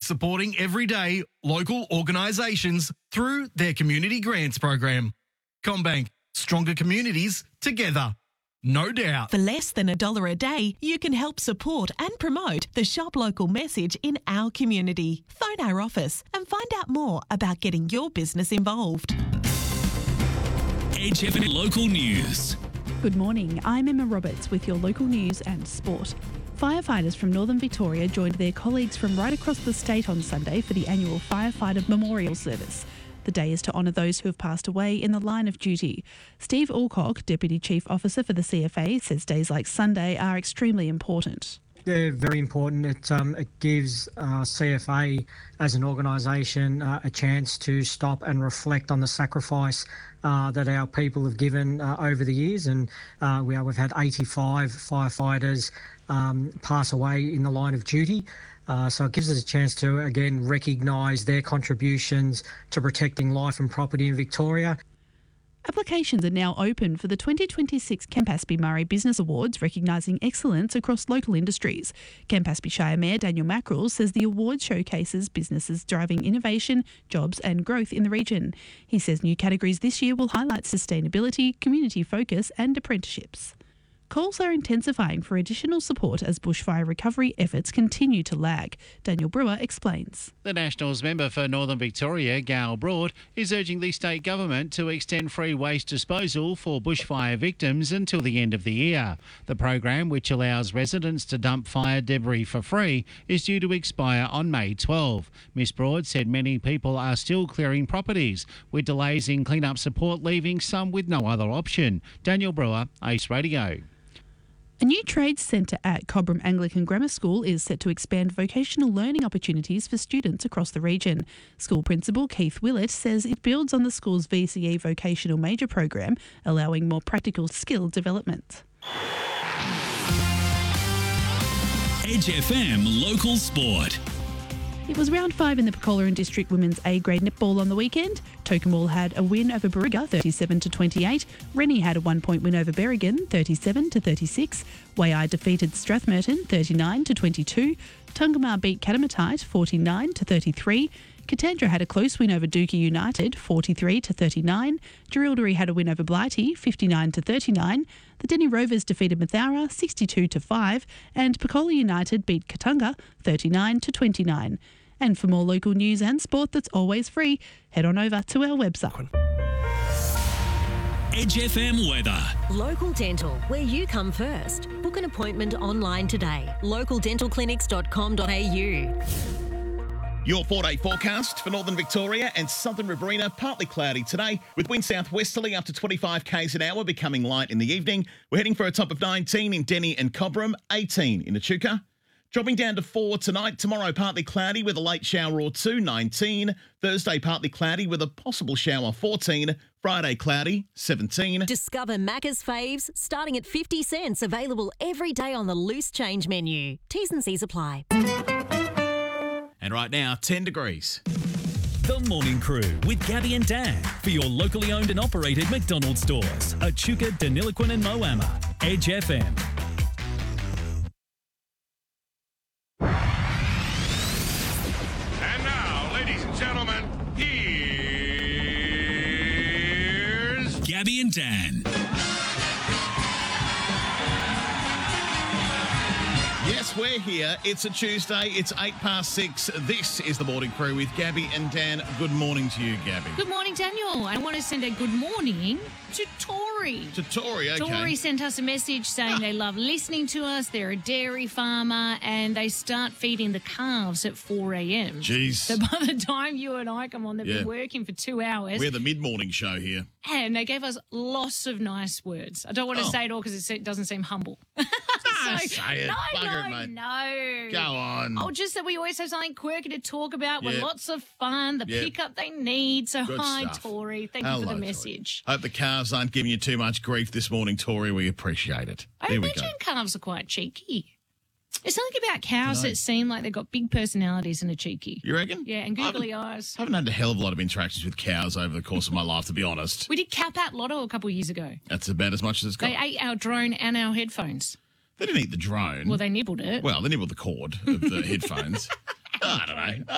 supporting everyday local organisations through their community grants program. CommBank, stronger communities together. No doubt. For less than $1 a day, you can help support and promote the Shop Local message in our community. Phone our office and find out more about getting your business involved. Edge FM Local News. Good morning, I'm Emma Roberts with your local news and sport. Firefighters from Northern Victoria joined their colleagues from right across the state on Sunday for the annual Firefighter Memorial Service. The day is to honour those who have passed away in the line of duty. Steve Alcock, Deputy Chief Officer for the CFA, says days like Sunday are extremely important. They're very important. It gives CFA as an organisation a chance to stop and reflect on the sacrifice that our people have given over the years. And we've had 85 firefighters pass away in the line of duty. So it gives us a chance to, again, recognise their contributions to protecting life and property in Victoria. Applications are now open for the 2026 Campaspe Murray Business Awards, recognising excellence across local industries. Campaspe Shire Mayor Daniel Mackerel says the award showcases businesses driving innovation, jobs and growth in the region. He says new categories this year will highlight sustainability, community focus and apprenticeships. Calls are intensifying for additional support as bushfire recovery efforts continue to lag. Daniel Brewer explains. The Nationals member for Northern Victoria, Gail Broad, is urging the state government to extend free waste disposal for bushfire victims until the end of the year. The program, which allows residents to dump fire debris for free, is due to expire on May 12. Ms Broad said many people are still clearing properties, with delays in clean-up support leaving some with no other option. Daniel Brewer, Ace Radio. A new trades centre at Cobram Anglican Grammar School is set to expand vocational learning opportunities for students across the region. School Principal Keith Willett says it builds on the school's VCE vocational major program, allowing more practical skill development. Edge FM Local Sport. It was round 5 in the Pecola District Women's A-grade netball on the weekend. Tocumwal had a win over Barriga, 37-28. Rennie had a 1-point win over Berrigan, 37-36. Waiai defeated Strathmerton, 39-22. Tungamar beat Katamatite, 49-33. Katandra had a close win over Dookie United, 43-39. Jerilderie had a win over Blighty, 59-39. The Denny Rovers defeated Mathara, 62-5. And Pecola United beat Katunga, 39-29. And for more local news and sport that's always free, head on over to our website. Edge FM weather. Local Dental, where you come first. Book an appointment online today. localdentalclinics.com.au. Your 4-day forecast for Northern Victoria and Southern Riverina, partly cloudy today, with wind southwesterly up to 25 k's an hour, becoming light in the evening. We're heading for a top of 19 in Denny and Cobram, 18 in Echuca. Dropping down to 4 tonight. Tomorrow, partly cloudy with a late shower or two, 19. Thursday, partly cloudy with a possible shower, 14. Friday, cloudy, 17. Discover Macca's faves starting at 50 cents, available every day on the loose change menu. T's and C's apply. And right now, 10 degrees. The Morning Crew with Gabby and Dan for your locally owned and operated McDonald's stores. Echuca, Deniliquin and Moama. Edge FM. And now, ladies and gentlemen, here's Gabby and Dan. Yes, we're here. It's a Tuesday. It's 6:08. This is the Morning Crew with Gabby and Dan. Good morning to you, Gabby. Good morning, Daniel. I want to send a good morning to Tori. To Tori, okay. Tori sent us a message saying they love listening to us. They're a dairy farmer and they start feeding the calves at 4 a.m. Jeez. So by the time you and I come on, they've Yeah. been working for 2 hours. We're the mid-morning show here. And they gave us lots of nice words. I don't want to say it all because it doesn't seem humble. Say it. No, Bugger it, mate. no. Go on. Oh, just that we always have something quirky to talk about. We're Yeah. lots of fun. The Yeah. pickup they need. So Good hi, stuff. Tori. Thank you Hello, for the Tori. message. Hope the calves aren't giving you too much grief this morning, Tori. We appreciate it. I There we imagine go. calves are quite cheeky. There's something about cows Dunno. that seem like they've got big personalities and are cheeky. You reckon? Yeah, and googly eyes. I haven't had a hell of a lot of interactions with cows over the course of my life, to be honest. We did Capat Lotto a couple of years ago. That's about as much as it's got. They ate our drone and our headphones. They didn't eat the drone. Well, they nibbled it. Well, they nibbled the cord of the headphones. I don't know.